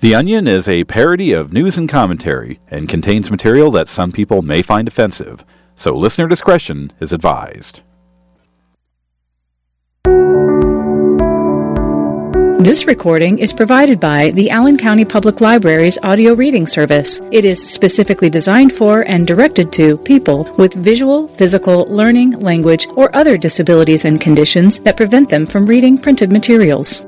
The Onion is a parody of news and commentary and contains material that some people may find offensive, so listener discretion is advised. This recording is provided by the Allen County Public Library's audio reading service. It is specifically designed for and directed to people with visual, physical, learning, language, or other disabilities and conditions that prevent them from reading printed materials.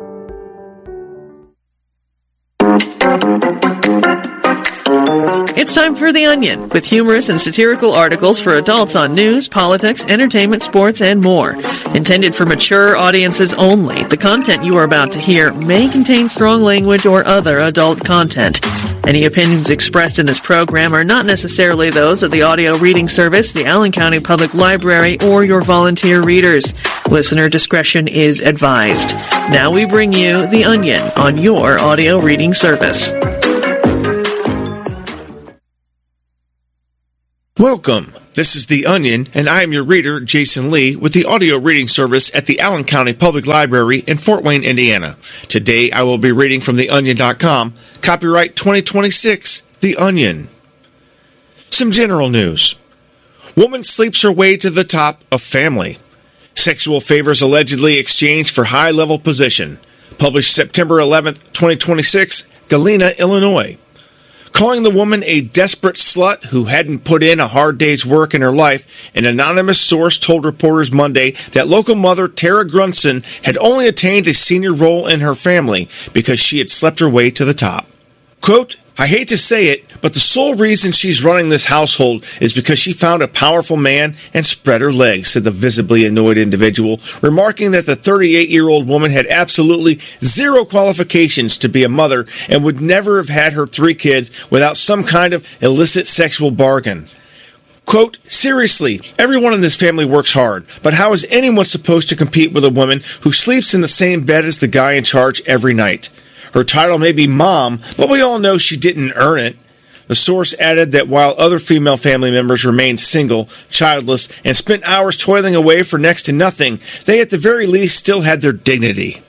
It's time for The Onion, with humorous and satirical articles for adults on news, politics, entertainment, sports, and more. Intended for mature audiences only, the content you are about to hear may contain strong language or other adult content. Any opinions expressed in this program are not necessarily those of the audio reading service, the Allen County Public Library, or your volunteer readers. Listener discretion is advised. Now we bring you The Onion on your audio reading service. Welcome. This is The Onion, and I am your reader, Jason Lee, with the audio reading service at the Allen County Public Library in Fort Wayne, Indiana. Today I will be reading from TheOnion.com, copyright 2026, The Onion. Some general news. Woman sleeps her way to the top of family. Sexual favors allegedly exchanged for high-level position. Published September 11, 2026, Galena, Illinois. Calling the woman a desperate slut who hadn't put in a hard day's work in her life, an anonymous source told reporters Monday that local mother Tara Grunson had only attained a senior role in her family because she had slept her way to the top. Quote, I hate to say it, but the sole reason she's running this household is because she found a powerful man and spread her legs, said the visibly annoyed individual, remarking that the 38-year-old woman had absolutely zero qualifications to be a mother and would never have had her 3 kids without some kind of illicit sexual bargain. Quote, seriously, everyone in this family works hard, but how is anyone supposed to compete with a woman who sleeps in the same bed as the guy in charge every night? Her title may be mom, but we all know she didn't earn it. The source added that while other female family members remained single, childless, and spent hours toiling away for next to nothing, they at the very least still had their dignity.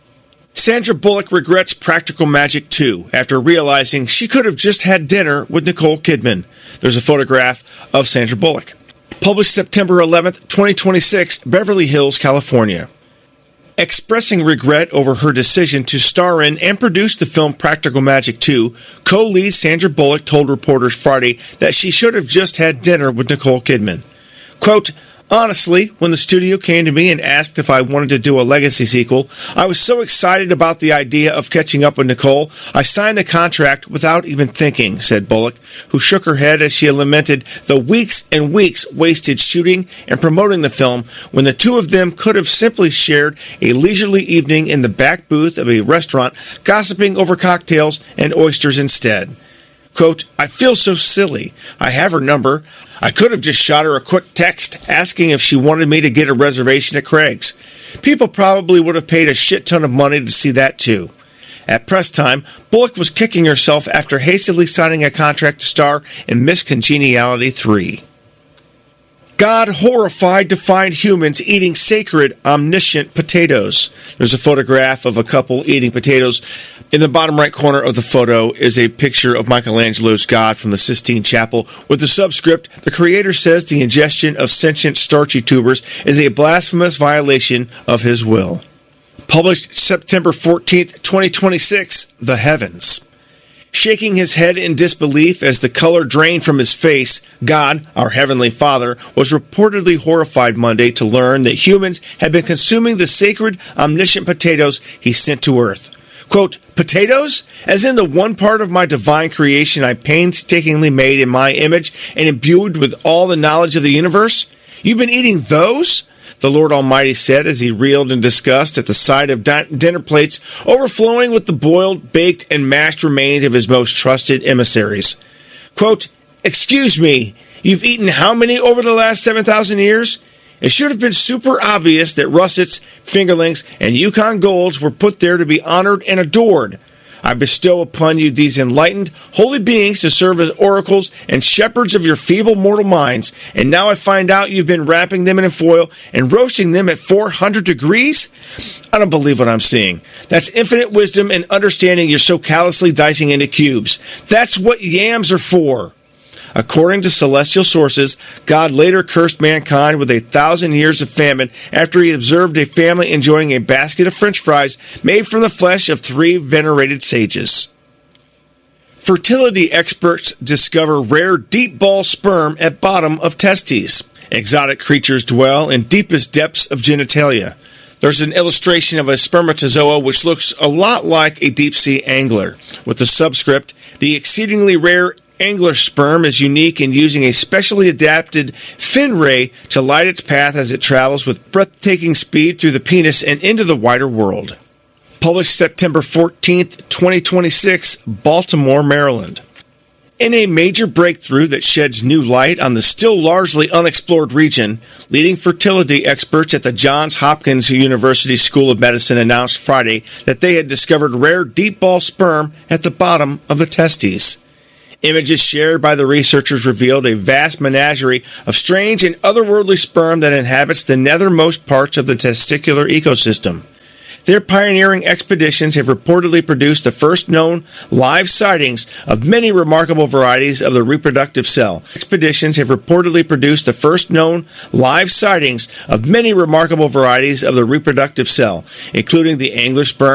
Sandra Bullock regrets Practical Magic 2 after realizing she could have just had dinner with Nicole Kidman. There's a photograph of Sandra Bullock. Published September 11, 2026, Beverly Hills, California. Expressing regret over her decision to star in and produce the film Practical Magic 2, co-lead Sandra Bullock told reporters Friday that she should have just had dinner with Nicole Kidman. Quote, honestly, when the studio came to me and asked if I wanted to do a legacy sequel, I was so excited about the idea of catching up with Nicole, I signed a contract without even thinking, said Bullock, who shook her head as she lamented the weeks and weeks wasted shooting and promoting the film when the two of them could have simply shared a leisurely evening in the back booth of a restaurant, gossiping over cocktails and oysters instead. Quote, I feel so silly. I have her number. I could have just shot her a quick text asking if she wanted me to get a reservation at Craig's. People probably would have paid a shit ton of money to see that too. At press time, Bullock was kicking herself after hastily signing a contract to star in Miss Congeniality 3. God horrified to find humans eating sacred, omniscient potatoes. There's a photograph of a couple eating potatoes. In the bottom right corner of the photo is a picture of Michelangelo's God from the Sistine Chapel with the subscript, the creator says the ingestion of sentient starchy tubers is a blasphemous violation of his will. Published September 14th, 2026, The Heavens. Shaking his head in disbelief as the color drained from his face, God, our Heavenly Father, was reportedly horrified Monday to learn that humans had been consuming the sacred, omniscient potatoes he sent to Earth. Quote, potatoes? As in the one part of my divine creation I painstakingly made in my image and imbued with all the knowledge of the universe? You've been eating those? The Lord Almighty said as he reeled in disgust at the sight of dinner plates overflowing with the boiled, baked, and mashed remains of his most trusted emissaries. Quote, excuse me, you've eaten how many over the last 7,000 years? It should have been super obvious that russets, fingerlings, and Yukon golds were put there to be honored and adored. I bestow upon you these enlightened, holy beings to serve as oracles and shepherds of your feeble mortal minds, and now I find out you've been wrapping them in foil and roasting them at 400 degrees? I don't believe what I'm seeing. That's infinite wisdom and understanding you're so callously dicing into cubes. That's what yams are for. According to celestial sources, God later cursed mankind with 1,000 years of famine after he observed a family enjoying a basket of French fries made from the flesh of 3 venerated sages. Fertility experts discover rare deep ball sperm at bottom of testes. Exotic creatures dwell in deepest depths of genitalia. There's an illustration of a spermatozoa which looks a lot like a deep-sea angler. With the subscript, the exceedingly rare angler sperm is unique in using a specially adapted fin ray to light its path as it travels with breathtaking speed through the penis and into the wider world. Published September 14th, 2026, Baltimore, Maryland. In a major breakthrough that sheds new light on the still largely unexplored region, leading fertility experts at the Johns Hopkins University School of Medicine announced Friday that they had discovered rare deep ball sperm at the bottom of the testes. Images shared by the researchers revealed a vast menagerie of strange and otherworldly sperm that inhabits the nethermost parts of the testicular ecosystem. Their pioneering expeditions have reportedly produced the first known live sightings of many remarkable varieties of the reproductive cell. Expeditions have reportedly produced the first known live sightings of many remarkable varieties of the reproductive cell, including the angler sperm,